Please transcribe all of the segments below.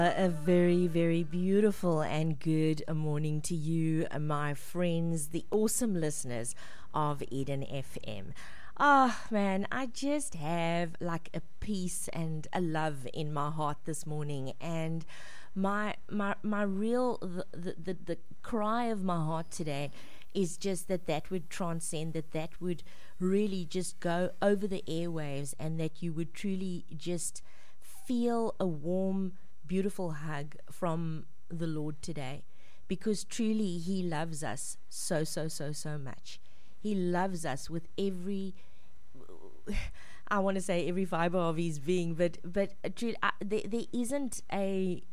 A very, very beautiful and good morning to you, my friends, the awesome listeners of Eden FM. Ah, man, I just have like a peace and a love in my heart this morning, and my real the cry of my heart today is just that would transcend, that would really just go over the airwaves, and that you would truly just feel a warm, beautiful hug from the Lord today, because truly He loves us so much. He loves us with every, I want to say every fiber of His being, but truly, there isn't a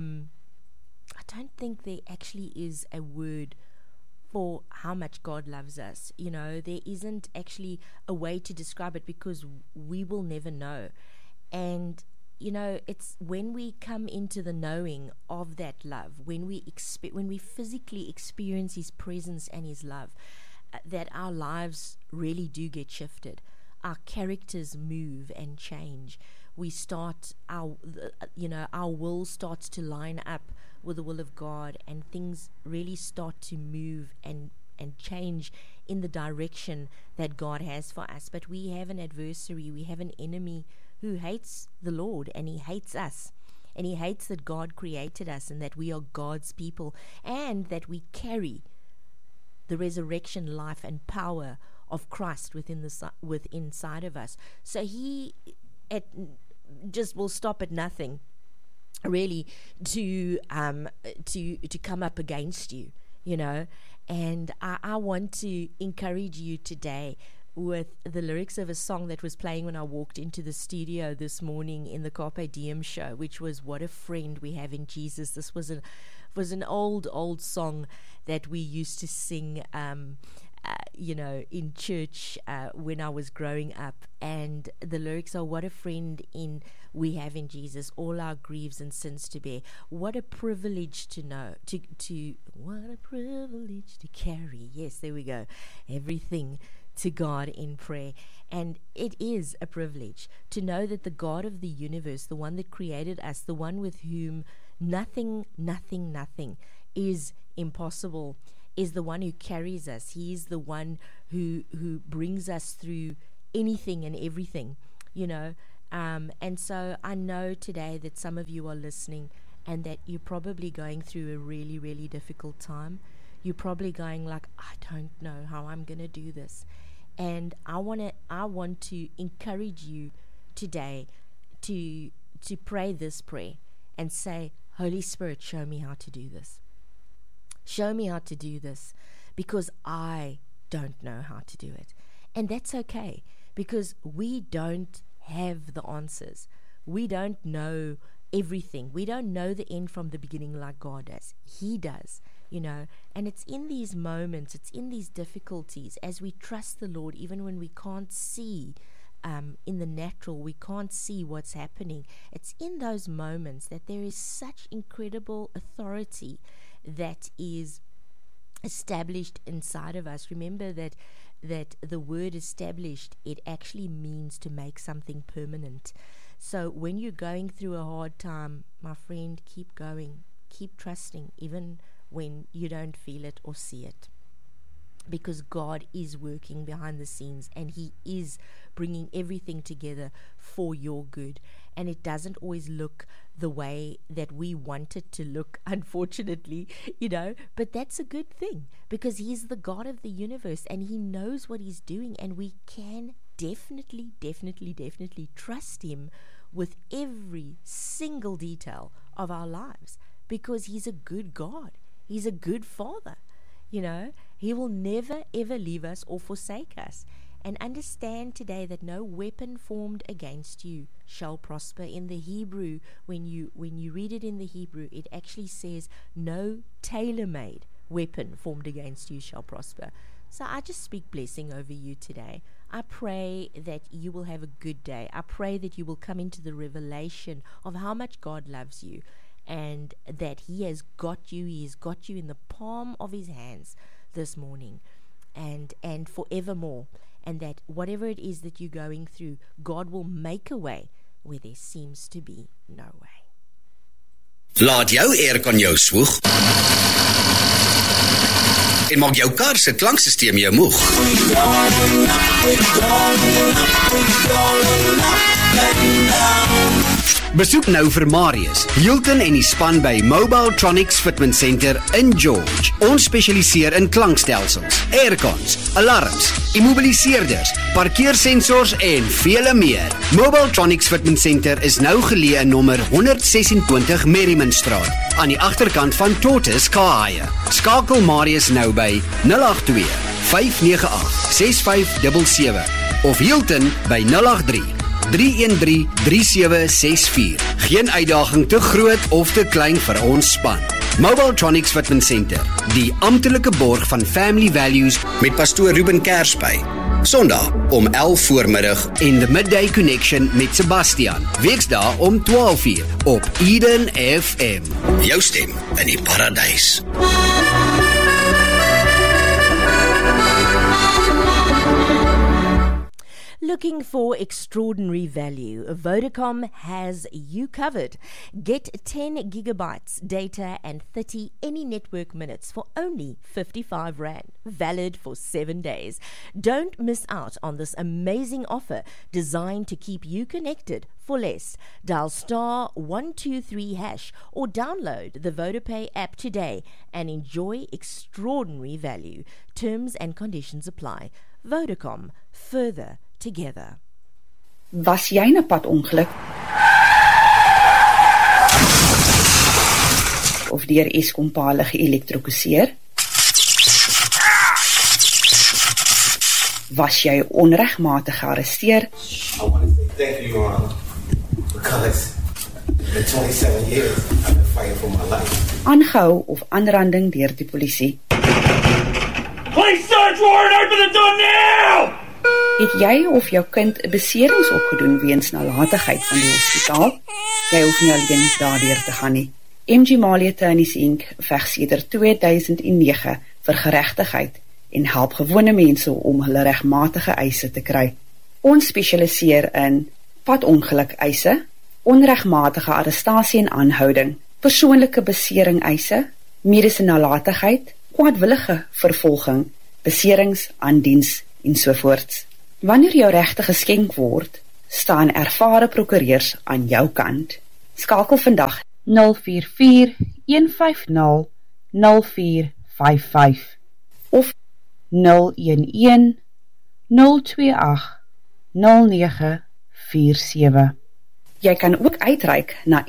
I don't think there actually is a word for how much God loves us. You know, there isn't actually a way to describe it, because we will never know. And you know, it's when we come into the knowing of that love, when we physically experience His presence and His love, that our lives really do get shifted. Our characters move and change. We start our will starts to line up with the will of God, and things really start to move and change in the direction that God has for us. But we have an adversary, we have an enemy who hates the Lord, and he hates us, and he hates that God created us, and that we are God's people, and that we carry the resurrection life and power of Christ within inside of us. So he just will stop at nothing, really, to come up against you, you know. And I want to encourage you today with the lyrics of a song that was playing when I walked into the studio this morning in the Carpe Diem show, which was "What a Friend We Have in Jesus." This was an old song that we used to sing in church when I was growing up, and the lyrics are, "What a friend we have in Jesus, all our griefs and sins to bear. What a privilege to know, what a privilege to carry." Yes, there we go. Everything to God in prayer. And it is a privilege to know that the God of the universe, the one that created us, the one with whom nothing is impossible, is the one who carries us. He is the one who brings us through anything and everything, you know. And so I know today that some of you are listening, and that you're probably going through a really, really difficult time. You're probably going like, I don't know how I'm going to do this. And I want to encourage you today to pray this prayer and say, Holy Spirit, show me how to do this. Show me how to do this, because I don't know how to do it. And that's okay, because we don't have the answers. We don't know everything. We don't know the end from the beginning like God does. He does, you know. And it's in these moments, it's in these difficulties, as we trust the Lord, even when we can't see in the natural, we can't see what's happening. It's in those moments that there is such incredible authority that is established inside of us. Remember that the word established, it actually means to make something permanent. So when you're going through a hard time, my friend, keep going, keep trusting, even when you don't feel it or see it, because God is working behind the scenes, and He is bringing everything together for your good. And it doesn't always look the way that we want it to look, unfortunately, you know, but that's a good thing, because He's the God of the universe, and He knows what He's doing, and we can definitely trust Him with every single detail of our lives, because He's a good God. He's a good Father, you know. He will never ever leave us or forsake us. And understand today that no weapon formed against you shall prosper. In the Hebrew, when you read it in the Hebrew, it actually says no tailor-made weapon formed against you shall prosper. So I just speak blessing over you today. I pray that you will have a good day. I pray that you will come into the revelation of how much God loves you, and that He has got you. He has got you in the palm of His hands this morning and forevermore. And that whatever it is that you're going through, God will make a way where there seems to be no way. Laat jou aircon jou swoeg en maak jou kar se klanksysteem jou moeg. Besoek nou vir Marius, Hilton en die span by Mobile Tronics Fitment Center in George. Ons spesialiseer in klankstelsels, aircons, alarms, immobiliseerders, parkeersensors en vele meer. Mobile Tronics Fitment Center is nou geleë in nommer 126 Merrimanstraat, aan die agterkant van Tortoise Car Hire. Skakel Marius nou by 082 598 6577 of Hilton by 083 313-3764. Geen uitdaging te groot of te klein vir ons span. Mobile Tronics Fitment Center, die amptelike borg van Family Values met pastoor Ruben Kersby. Sondag om 11 voormiddag en The Midday Connection met Sebastian. Weksdae om 12 uur op Eden FM. Jou stem in die paradys. Looking for extraordinary value, Vodacom has you covered. Get 10 gigabytes data and 30 any network minutes for only 55 Rand, valid for 7 days. Don't miss out on this amazing offer designed to keep you connected for less. Dial *123# or download the VodaPay app today and enjoy extraordinary value. Terms and conditions apply. Vodacom, further together. Was jy 'n padongeluk? Of deur Eskom pale geelektrokuseer? Was jy onregmatig gearresteer? I want to say thank you, Your Honor, because in 27 years I've been fighting for my life. Aangehou of aanranding deur die polisie? Police search warrant, open the door now! Het jy of jou kind 'n beserings opgedoen weens nalatigheid van die hospitaal? Jy hoef nie alleen daardeur te gaan nie. MG Mali Attorneys Inc. veg sedert 2009 vir geregtigheid en help gewone mense om hulle regmatige eise te kry. Ons spesialiseer in padongeluk eise, onregmatige arrestasie en aanhouding, persoonlike besering eise, mediese nalatigheid, kwaadwillige vervolging, beserings aan diens ensovoorts. Wanneer jou regte geskenk word, staan ervare prokureurs aan jou kant. Skakel vandag 044 150 0455 of 011 028 0947. Jy kan ook uitreik na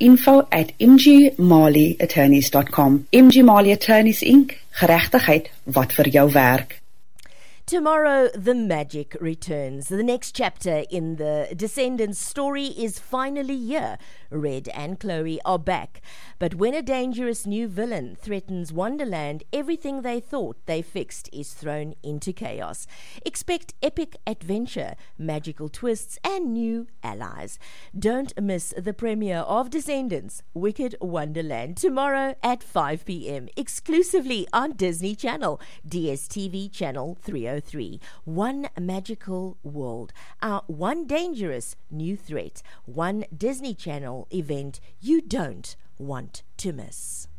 info@mgmaliattorneys.com. MG Mali Attorneys Inc. Geregtigheid wat vir jou werk. Tomorrow, the magic returns. The next chapter in the Descendants story is finally here. Red and Chloe are back. But when a dangerous new villain threatens Wonderland, everything they thought they fixed is thrown into chaos. Expect epic adventure, magical twists, and new allies. Don't miss the premiere of Descendants, Wicked Wonderland, tomorrow at 5 p.m. exclusively on Disney Channel, DSTV Channel 303. One magical world, our one dangerous new threat, one Disney Channel event you don't want to miss.